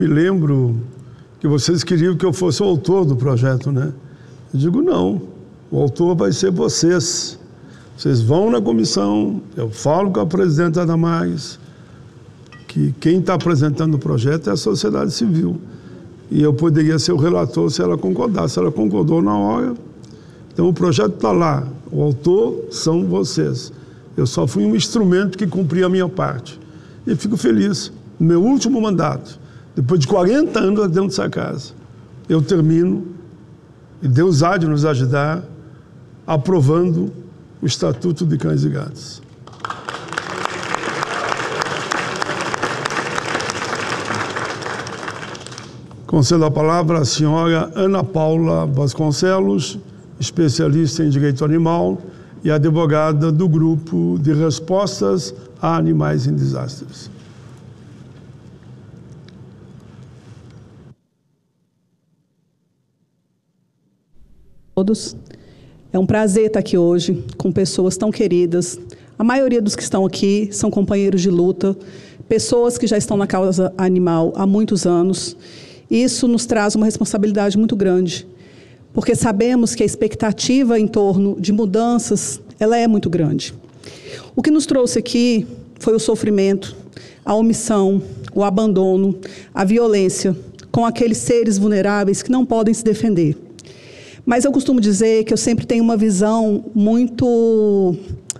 Me lembro que vocês queriam que eu fosse o autor do projeto, né? Eu digo, não, o autor vai ser vocês. Vocês vão na comissão, eu falo com a presidente Adamais, que quem está apresentando o projeto é a sociedade civil. E eu poderia ser o relator se ela concordasse. Ela concordou na hora. Então o projeto está lá, o autor são vocês. Eu só fui um instrumento que cumpria a minha parte. E fico feliz, no meu último mandato, depois de 40 anos dentro dessa casa, eu termino, e Deus há de nos ajudar, aprovando o Estatuto de Cães e Gatos. Concedo a palavra à senhora Ana Paula Vasconcelos, especialista em direito animal e advogada do Grupo de Respostas a Animais em Desastres. Todos. É um prazer estar aqui hoje com pessoas tão queridas. A maioria dos que estão aqui são companheiros de luta, pessoas que já estão na causa animal há muitos anos. Isso nos traz uma responsabilidade muito grande, porque sabemos que a expectativa em torno de mudanças, ela é muito grande. O que nos trouxe aqui foi o sofrimento, a omissão, o abandono, a violência com aqueles seres vulneráveis que não podem se defender. Mas eu costumo dizer que eu sempre tenho uma visão muito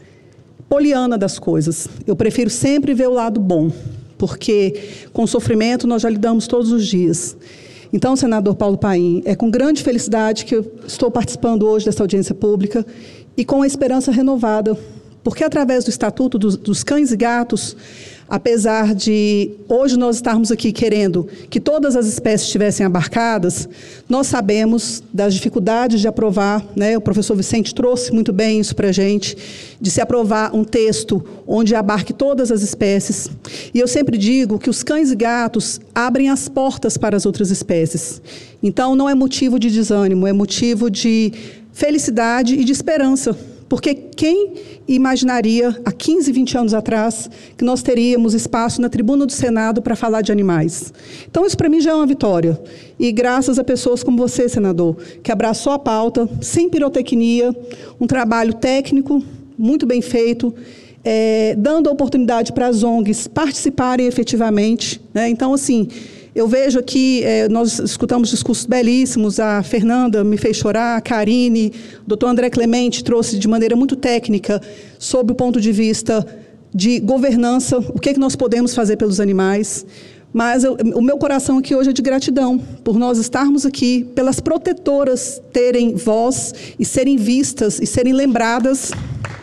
poliana das coisas. Eu prefiro sempre ver o lado bom, porque com o sofrimento nós já lidamos todos os dias. Então, senador Paulo Paim, é com grande felicidade que eu estou participando hoje dessa audiência pública e com a esperança renovada, porque através do Estatuto dos Cães e Gatos, apesar de hoje nós estarmos aqui querendo que todas as espécies estivessem abarcadas, nós sabemos das dificuldades de aprovar, né? O professor Vicente trouxe muito bem isso para a gente, de se aprovar um texto onde abarque todas as espécies. E eu sempre digo que os cães e gatos abrem as portas para as outras espécies. Então, não é motivo de desânimo, é motivo de felicidade e de esperança. Porque quem imaginaria, há 15, 20 anos atrás, que nós teríamos espaço na tribuna do Senado para falar de animais? Então, isso para mim já é uma vitória. E graças a pessoas como você, senador, que abraçou a pauta, sem pirotecnia, um trabalho técnico muito bem feito, dando a oportunidade para as ONGs participarem efetivamente, né? Então, assim, eu vejo aqui, nós escutamos discursos belíssimos, a Fernanda me fez chorar, a Karine, o doutor André Clemente trouxe de maneira muito técnica, sob o ponto de vista de governança, o que é que nós podemos fazer pelos animais. Mas o meu coração aqui hoje é de gratidão, por nós estarmos aqui, pelas protetoras terem voz e serem vistas e serem lembradas.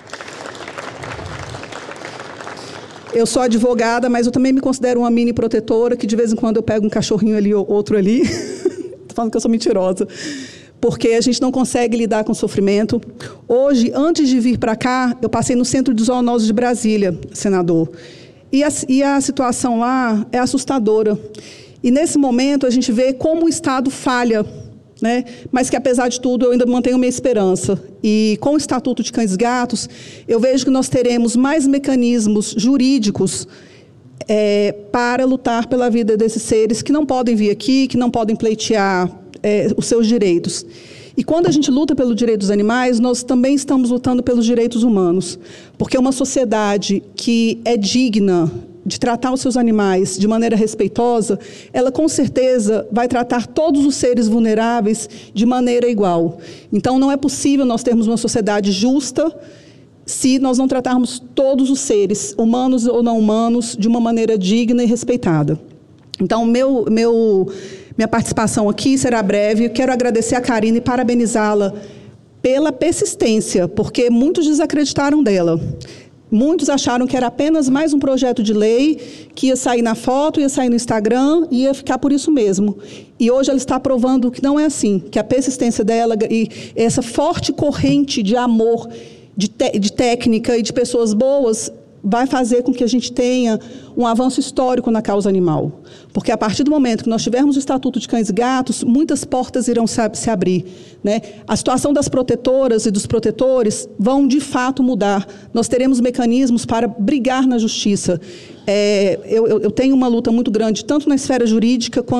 Eu sou advogada, mas eu também me considero uma mini protetora, que de vez em quando eu pego um cachorrinho ali ou outro ali. Estou falando que eu sou mentirosa. Porque a gente não consegue lidar com o sofrimento. Hoje, antes de vir para cá, eu passei no Centro de Zoonose de Brasília, senador. E a situação lá é assustadora. E nesse momento a gente vê como o Estado falha, né? Mas que, apesar de tudo, eu ainda mantenho minha esperança. E com o Estatuto de Cães e Gatos, eu vejo que nós teremos mais mecanismos jurídicos para lutar pela vida desses seres que não podem vir aqui, que não podem pleitear os seus direitos. E quando a gente luta pelo direito dos animais, nós também estamos lutando pelos direitos humanos. Porque uma sociedade que é digna de tratar os seus animais de maneira respeitosa, ela com certeza vai tratar todos os seres vulneráveis de maneira igual. Então, não é possível nós termos uma sociedade justa se nós não tratarmos todos os seres, humanos ou não humanos, de uma maneira digna e respeitada. Então, minha participação aqui será breve. Quero agradecer a Karine e parabenizá-la pela persistência, porque muitos desacreditaram dela. Muitos acharam que era apenas mais um projeto de lei, que ia sair na foto, ia sair no Instagram e ia ficar por isso mesmo. E hoje ela está provando que não é assim, que a persistência dela e essa forte corrente de amor, de técnica e de pessoas boas vai fazer com que a gente tenha um avanço histórico na causa animal. Porque a partir do momento que nós tivermos o Estatuto de Cães e Gatos, muitas portas irão se abrir, né? A situação das protetoras e dos protetores vão, de fato, mudar. Nós teremos mecanismos para brigar na justiça. Eu tenho uma luta muito grande, tanto na esfera jurídica quanto